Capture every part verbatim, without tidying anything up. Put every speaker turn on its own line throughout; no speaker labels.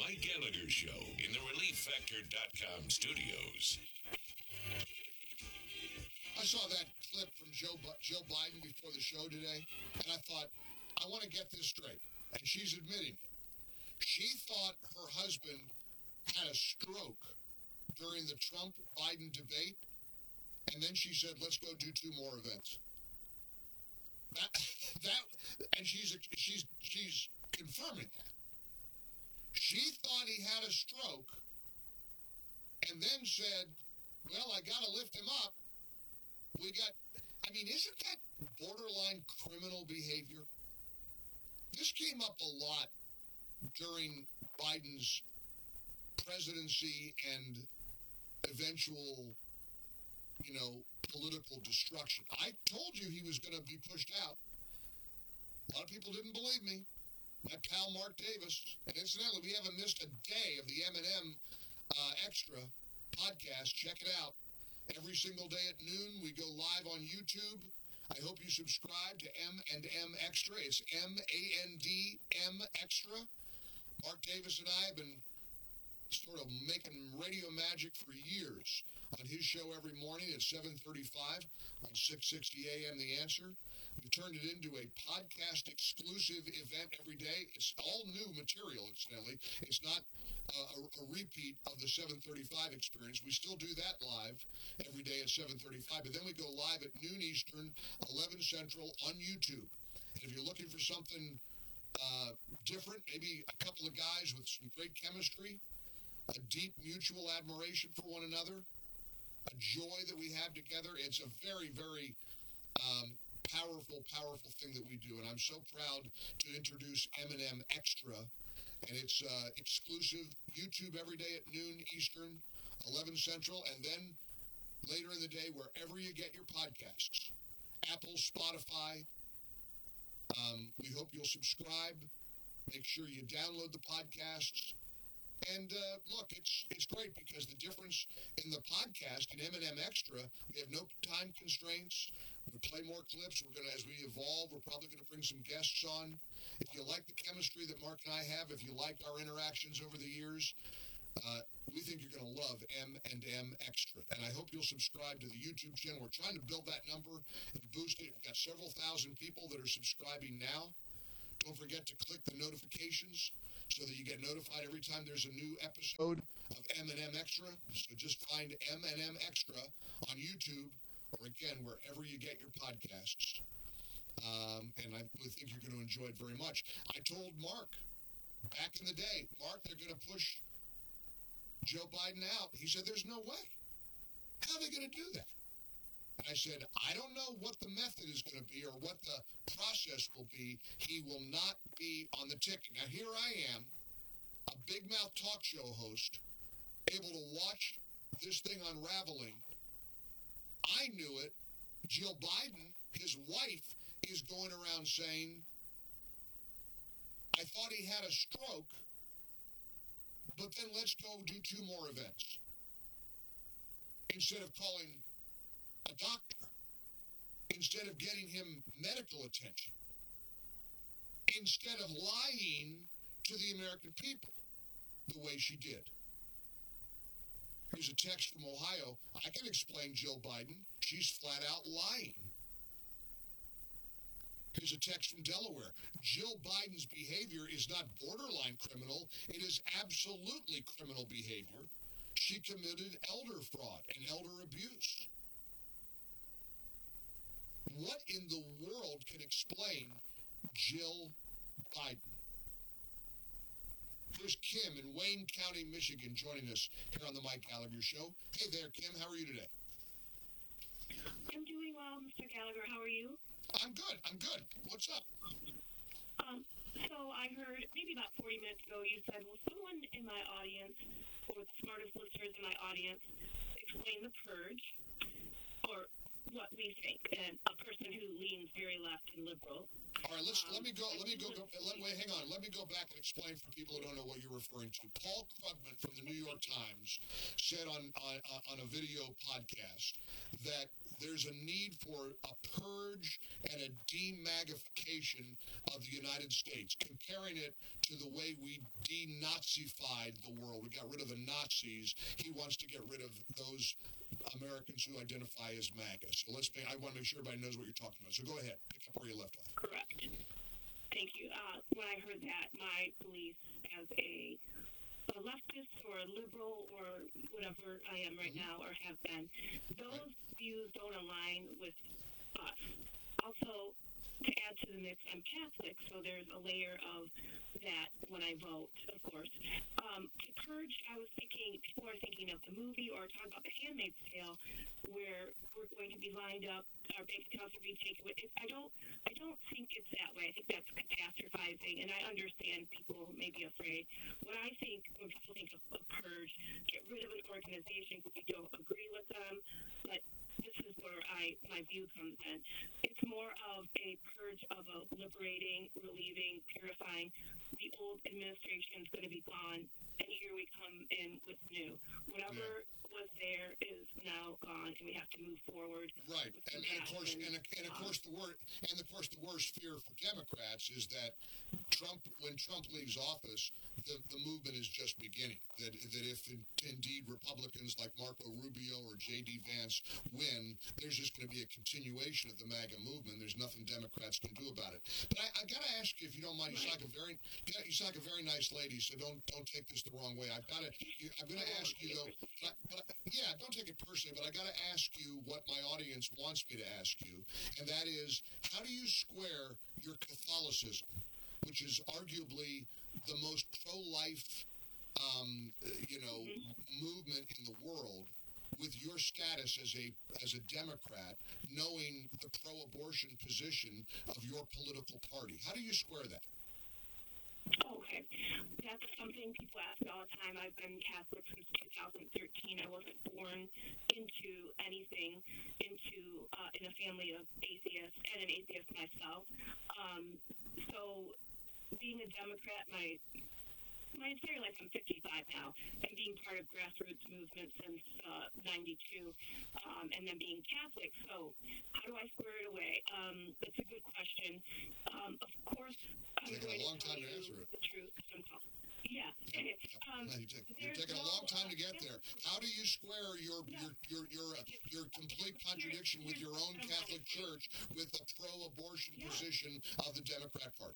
Mike Gallagher Show in the relief factor dot com studios.
I saw that clip from Joe, Joe Biden before the show today, and I thought, I want to get this straight. And she's admitting it. She thought her husband had a stroke during the Trump-Biden debate, and then she said, let's go do two more events. That, that, and she's she's she's confirming that. She thought he had a stroke, and then said, well, I got to lift him up. We got, I mean, isn't that borderline criminal behavior? This came up a lot during Biden's presidency and eventual, you know, political destruction. I told you he was going to be pushed out. A lot of people didn't believe me. My pal Mark Davis, and incidentally, we haven't missed a day of the M and M uh, Extra podcast. Check it out. Every single day at noon, we go live on YouTube. I hope you subscribe to M and M Extra. It's M A N D M Extra. Mark Davis and I have been sort of making radio magic for years on his show every morning at seven thirty-five on six sixty A M The Answer. We've turned it into a podcast exclusive event every day. It's all new material, incidentally. It's not uh, a, a repeat of the seven thirty-five experience. We still do that live every day at seven thirty-five, but then we go live at noon Eastern, eleven Central on YouTube. And if you're looking for something uh, different, maybe a couple of guys with some great chemistry, a deep mutual admiration for one another, a joy that we have together, it's a very, very um, powerful, powerful thing that we do. And I'm so proud to introduce M and M Extra. And it's uh, exclusive YouTube every day at noon Eastern, eleven Central, and then later in the day, wherever you get your podcasts. Apple, Spotify. Um, we hope you'll subscribe. Make sure you download the podcasts. And uh, look, it's it's great because the difference in the podcast and M and M Extra, we have no time constraints. We play more clips. We're gonna, as we evolve, we're probably gonna bring some guests on. If you like the chemistry that Mark and I have, if you liked our interactions over the years, uh, we think you're gonna love M and M Extra. And I hope you'll subscribe to the YouTube channel. We're trying to build that number and boost it. We've got several thousand people that are subscribing now. Don't forget to click the notifications so that you get notified every time there's a new episode of M and M Extra. So just find M and M Extra on YouTube or, again, wherever you get your podcasts. Um, and I think you're going to enjoy it very much. I told Mark back in the day, Mark, they're going to push Joe Biden out. He said, there's no way. How are they going to do that? And I said, I don't know what the method is going to be or what the process will be. He will not be on the ticket. Now, here I am, a big mouth talk show host, able to watch this thing unraveling. I knew it. Jill Biden, his wife, is going around saying, I thought he had a stroke, but then let's go do two more events. Instead of calling a doctor, instead of getting him medical attention, instead of lying to the American people the way she did. Here's a text from Ohio. I can explain Jill Biden. She's flat out lying. Here's a text from Delaware. Jill Biden's behavior is not borderline criminal. It is absolutely criminal behavior. She committed elder fraud and elder abuse. What in the world can explain Jill Biden? Here's Kim in Wayne County, Michigan, joining us here on the Mike Gallagher Show. Hey there, Kim. How are you today?
I'm doing well, Mister Gallagher. How are you?
I'm good. I'm good. What's up?
Um, so I heard maybe about forty minutes ago you said, will someone in my audience, or the smartest listeners in my audience, explain the purge, or what we think, and a person who leans very left and liberal.
All All right, let's
Um,
let me go.
I
Let me go.
do
go let, wait, hang on. Let me go back and explain for people who don't know what you're referring to. Paul Krugman from the New York Times said on on, on a video podcast that there's a need for a purge and a demagnification of the United States, comparing it to the way we denazified the world. We got rid of the Nazis. He wants to get rid of those Americans who identify as MAGA. So let's make, I want to make sure everybody knows what you're talking about. So go ahead, pick up where you left off.
correct. Thank you. Uh, when I heard that, my beliefs as a, a leftist or a liberal or whatever I am right
Mm-hmm.
now or have been, those
Right.
views don't align with us. Also, to add to the mix, I'm Catholic, so there's a layer of that when I vote, of course. Um, to purge, I was thinking, people are thinking of the movie or talking about The Handmaid's Tale, where we're going to be lined up, our bank accounts are being taken away. It, I don't, I don't think it's that way. I think that's catastrophizing, and I understand people may be afraid. What I think when people think of a purge, get rid of an organization because you don't agree with them, but this is where I my view comes in. It's more of a purge of a liberating, relieving, purifying. The old administration is going to be gone, and here we come in with new. Whatever was there is now gone, and we have to move forward.
Right,
with
and, and of course,
compassion.
and, and of course, the word, and of course, the worst fear for Democrats is that Trump, when Trump leaves office, the, the movement is just beginning. That that if in, indeed Republicans like Marco Rubio or J D Vance win, there's just going to be a continuation of the MAGA movement. There's nothing Democrats can do about it. But I, I got to ask you, if you don't mind, you sound like a very, you sound like a very nice lady. So don't don't take this the wrong way. I've got to. I'm going to ask you though. But, I, but I, yeah, don't take it personally. But I got to ask you what my audience wants me to ask you, and that is, how do you square your Catholicism, which is arguably the most pro-life, um, you know, movement in the world, with your status as a as a Democrat, knowing the pro-abortion position of your political party? How do you square that?
Okay. That's something people ask me all the time. I've been Catholic since two thousand thirteen. I wasn't born into anything, into uh, in a family of atheists and an atheist myself. Um, so being a Democrat, my my entire life, I'm fifty-five now, and being part of grassroots movement since uh, ninety-two, um, and then being Catholic. So how do I square it away? Um, that's a good question. Um, of course, I'm
Taking
going
a long
to tell
time to
you
answer it.
the truth. 'Cause I'm called. Yeah.
Yep,
Um,
Yeah, you take, you're
there's
taking a
no,
long time to
uh,
get there. How do you square your your your your, uh, your complete contradiction with your own Catholic Church with the pro-abortion
Yeah.
position of the Democrat Party?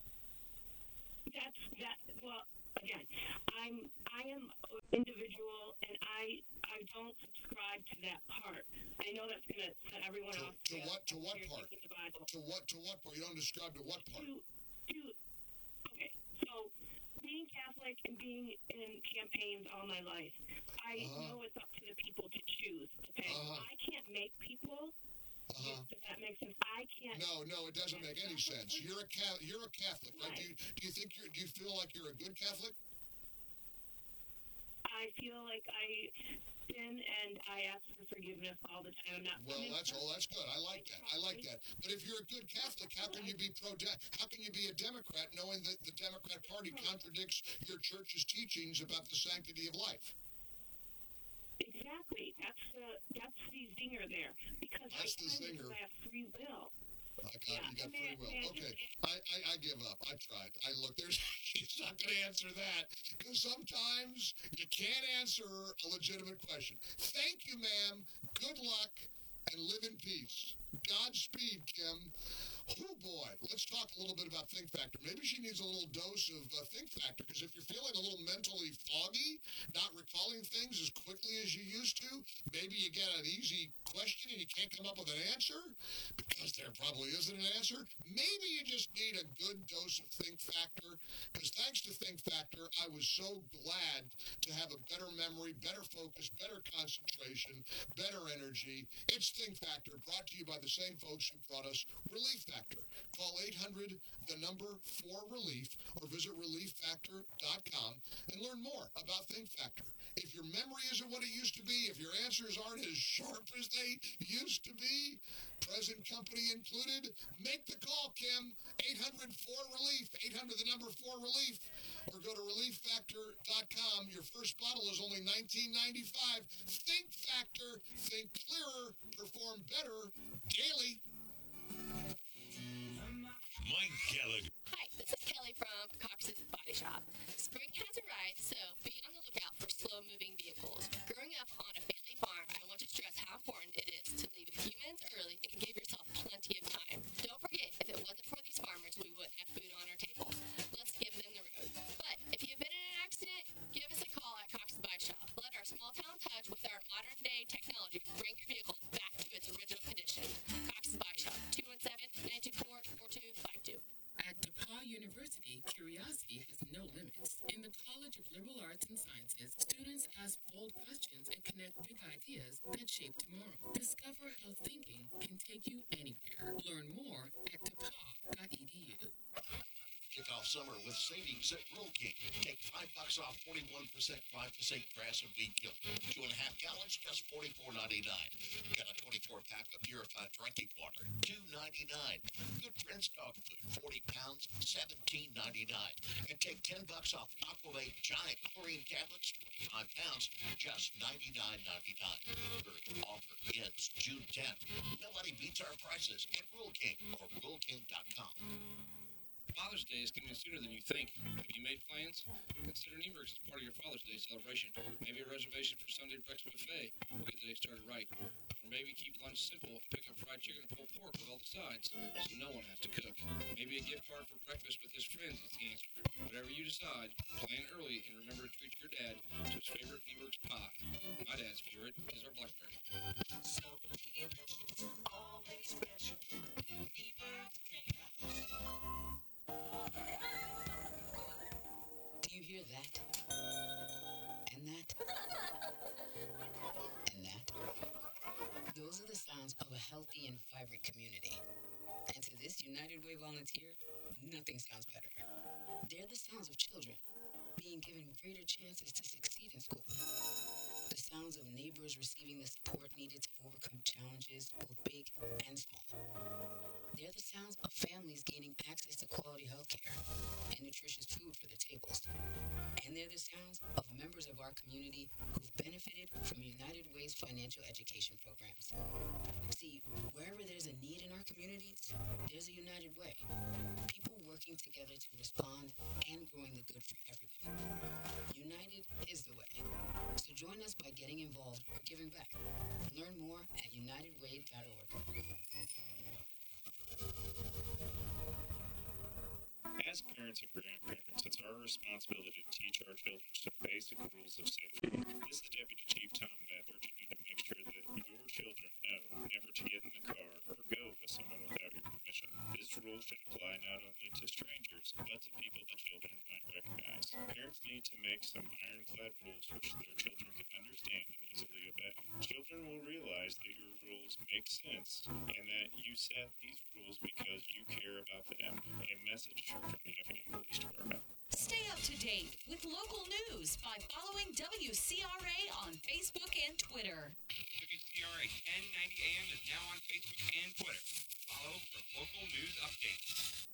That's that. Well, again, I'm I am an individual, and I I don't subscribe to that part. I know that's going to set everyone
To,
off.
to what to what
You're
part?
taking the Bible.
To what to what part? You don't describe to what part?
To to okay. So being Catholic and being in campaigns all my life, I
Uh-huh.
know it's up to the people to choose. Okay,
Uh-huh.
I can't make people.
Uh-huh.
Does that make sense? I can't.
No, no, it doesn't make any sense. You're a Ca- you're a Catholic, right? Do you do you think you're do you feel like you're a good Catholic?
I feel like I sin and I ask for forgiveness all the time. I'm not.
Well,
I'm
that's
in-
oh, that's good. I like that. I like that. But if you're a good Catholic, how can you be pro? How can you be a Democrat knowing that the Democrat Party contradicts your church's teachings about the sanctity of life?
Exactly. That's the that's the zinger there because
That's
I
the
can
zinger.
because I have free will.
I got,
Yeah,
you got
and
free
then-
will.
then
Okay,
just-
I, I, I give up. I tried. I look. There's. She's not going to answer that because sometimes you can't answer a legitimate question. Thank you, ma'am. Good luck and live in peace. Godspeed, Kim. Oh boy, let's talk a little bit about Think Factor. Maybe she needs a little dose of uh, Think Factor, because if you're feeling a little mentally foggy, not recalling things as quickly as you used to, maybe you get an easy question and you can't come up with an answer, because there probably isn't an answer. Maybe you just need a good dose of Think Factor, because thanks to Think Factor, I was so glad to have a better memory, better focus, better concentration, better energy. It's Think Factor, brought to you by the same folks who brought us Relief Factor. Call eight hundred, the number four relief, or visit relief factor dot com and learn more about Think Factor. It if your memory isn't what it used to be, if your answers aren't as sharp as they used to be, present company included, make the call, Kim. eight hundred four relief, eight hundred the number four relief, or go to relief factor dot com. Your first bottle is only nineteen ninety-five. Think Factor, think clearer, perform better daily.
Mike Gallagher.
Hi, this is Kelly from Cox's Body Shop. Spring has arrived, so be on the lookout for slow-moving vehicles. Growing up on a family farm, I want to stress how important it is to leave a few minutes early and give yourself plenty of time. Don't forget, if it wasn't for these farmers, we wouldn't have food on our table. Let's give them the road. But if you've been in an accident, give us a call at Cox's Body Shop. Let our small-town touch with our modern-day technology bring your vehicle back to its original condition. Cox's Body Shop, two one seven, nine two four, four two five two.
At DePauw University, curiosity has no limits. In the College of Liberal Arts and Sciences, students ask bold questions and connect big ideas that shape tomorrow. Discover how thinking can take you anywhere. Learn more at depaw dot e d u.
Kick off summer with savings at Rural King. Take five bucks off forty-one percent glyphosate grass and weed killer. Two and a half gallons, just forty-four ninety-nine. Got a twenty-four pack of purified drinking water, two ninety-nine. Good Friends dog food, forty pounds, seventeen ninety-nine. And take ten bucks off Aquavate giant chlorine tablets, five pounds, just ninety-nine ninety-nine. Hurry, offer ends June tenth. Nobody beats our prices at Rural King or rural king dot com.
Father's Day is coming sooner than you think. Have you made plans? Consider Nieberg's as part of your Father's Day celebration. Maybe a reservation for Sunday breakfast buffet will get the day started right. Or maybe keep lunch simple and pick up fried chicken and pulled pork with all the sides, so no one has to cook. Maybe a gift card for breakfast with his friends is the answer. Whatever you decide, plan early and remember to treat your dad to his favorite Nieberg's pie. My dad's favorite is our blackberry.
So it's always special. Nieberg's Treehouse.
Do you hear that? And that? And that? Those are the sounds of a healthy and vibrant community. And to this United Way volunteer, nothing sounds better. They're the sounds of children being given greater chances to succeed in school. The sounds of neighbors receiving the support needed to overcome challenges, both big and small. They're the sounds of families gaining access to quality health care and nutritious food for their tables. And they're the sounds of members of our community who've benefited from United Way's financial education programs. See, wherever there's a need in our communities, there's a United Way. People working together to respond and growing the good for everyone. United is the way. So join us by getting involved or giving back. Learn more at united way dot org.
As parents and grandparents, it's our responsibility to teach our children some basic rules of safety. This is Deputy Chief Tom Beth urging you to make sure that your children know never to get in the car or go with someone without your permission. This rule should apply not only to strangers, but to people the children might recognize. Parents need to make some ironclad rules which their children can understand and easily obey. Children will realize that your rules make sense and that you set these rules because you care about them. A message from the Effingham Police Department.
Stay up to date with local news by following W C R A on Facebook and Twitter.
W C R A ten ninety A M is now on Facebook and Twitter. Follow for local news updates.